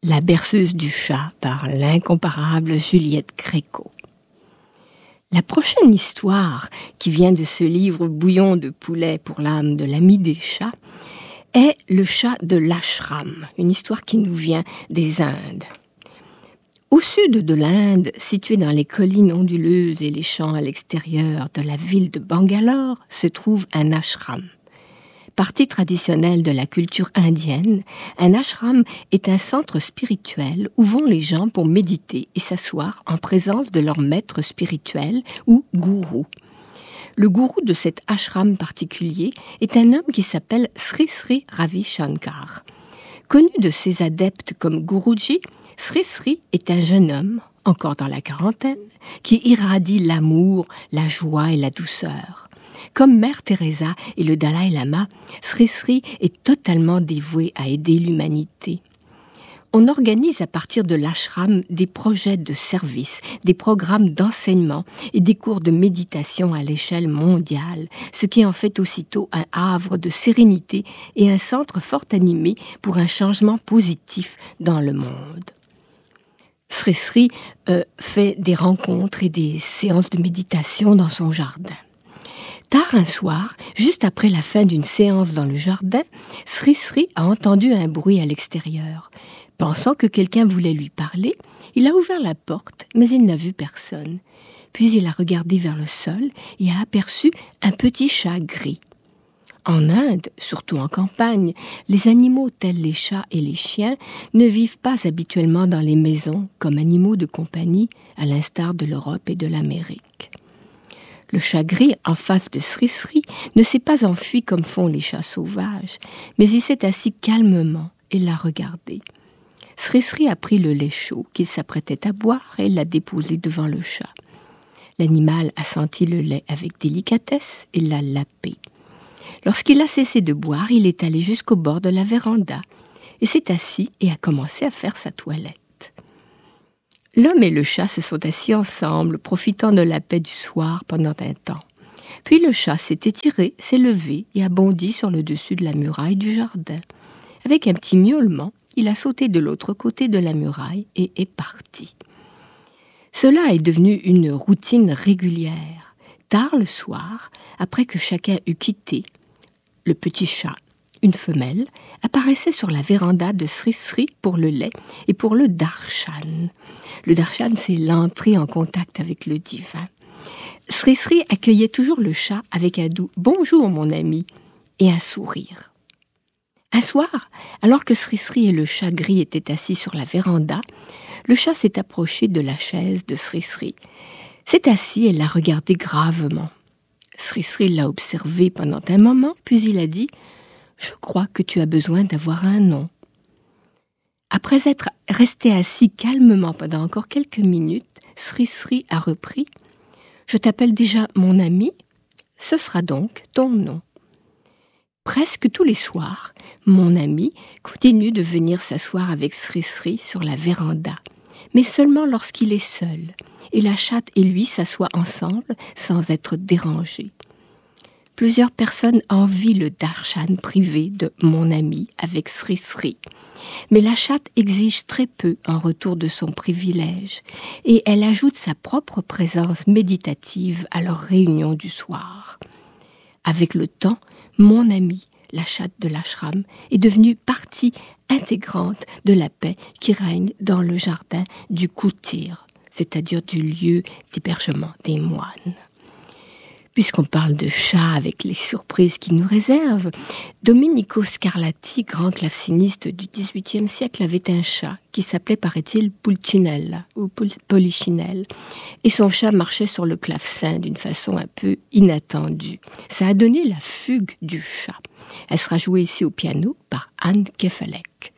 La berceuse du chat par l'incomparable Juliette Gréco. La prochaine histoire, qui vient de ce livre Bouillon de poulet pour l'âme de l'ami des chats, est Le chat de l'ashram, une histoire qui nous vient des Indes. Au sud de l'Inde, situé dans les collines onduleuses et les champs à l'extérieur de la ville de Bangalore, se trouve un ashram. Partie traditionnelle de la culture indienne, un ashram est un centre spirituel où vont les gens pour méditer et s'asseoir en présence de leur maître spirituel ou gourou. Le gourou de cet ashram particulier est un homme qui s'appelle Sri Sri Ravi Shankar. Connu de ses adeptes comme Guruji, Sri Sri est un jeune homme, encore dans la quarantaine, qui irradie l'amour, la joie et la douceur. Comme Mère Teresa et le Dalai Lama, Sri Sri est totalement dévoué à aider l'humanité. On organise à partir de l'ashram des projets de service, des programmes d'enseignement et des cours de méditation à l'échelle mondiale, ce qui en fait aussitôt un havre de sérénité et un centre fort animé pour un changement positif dans le monde. Sri Sri fait des rencontres et des séances de méditation dans son jardin. Tard un soir, juste après la fin d'une séance dans le jardin, Sri Sri a entendu un bruit à l'extérieur. Pensant que quelqu'un voulait lui parler, il a ouvert la porte, mais il n'a vu personne. Puis il a regardé vers le sol et a aperçu un petit chat gris. En Inde, surtout en campagne, les animaux tels les chats et les chiens ne vivent pas habituellement dans les maisons comme animaux de compagnie, à l'instar de l'Europe et de l'Amérique. Le chat gris, en face de Sri Sri, ne s'est pas enfui comme font les chats sauvages, mais il s'est assis calmement et l'a regardé. Sri Sri a pris le lait chaud qu'il s'apprêtait à boire et l'a déposé devant le chat. L'animal a senti le lait avec délicatesse et l'a lapé. Lorsqu'il a cessé de boire, il est allé jusqu'au bord de la véranda et s'est assis et a commencé à faire sa toilette. L'homme et le chat se sont assis ensemble, profitant de la paix du soir pendant un temps. Puis le chat s'est étiré, s'est levé et a bondi sur le dessus de la muraille du jardin. Avec un petit miaulement, il a sauté de l'autre côté de la muraille et est parti. Cela est devenu une routine régulière. Tard le soir, après que chacun eut quitté, le petit chat, une femelle, apparaissait sur la véranda de Sri Sri pour le lait et pour le darshan. Le darshan, c'est l'entrée en contact avec le divin. Sri Sri accueillait toujours le chat avec un doux « Bonjour mon ami » et un sourire. Un soir, alors que Sri Sri et le chat gris étaient assis sur la véranda, le chat s'est approché de la chaise de Sri Sri. S'est assis et l'a regardé gravement. Sri Sri l'a observé pendant un moment, puis il a dit « Je crois que tu as besoin d'avoir un nom. » Après être resté assis calmement pendant encore quelques minutes, Sri Sri a repris « Je t'appelle déjà mon ami, ce sera donc ton nom. » Presque tous les soirs, mon ami continue de venir s'asseoir avec Sri Sri sur la véranda, mais seulement lorsqu'il est seul, et la chatte et lui s'assoient ensemble sans être dérangés. Plusieurs personnes envient le darshan privé de mon ami avec Sri Sri. Mais la chatte exige très peu en retour de son privilège et elle ajoute sa propre présence méditative à leur réunion du soir. Avec le temps, mon ami, la chatte de l'ashram, est devenue partie intégrante de la paix qui règne dans le jardin du kutir, c'est-à-dire du lieu d'hébergement des moines. Puisqu'on parle de chats avec les surprises qu'il nous réserve, Domenico Scarlatti, grand claveciniste du XVIIIe siècle, avait un chat qui s'appelait, paraît-il, Pulcinella ou Polichinelle. Et son chat marchait sur le clavecin d'une façon un peu inattendue. Ça a donné la fugue du chat. Elle sera jouée ici au piano par Anne Kefelec.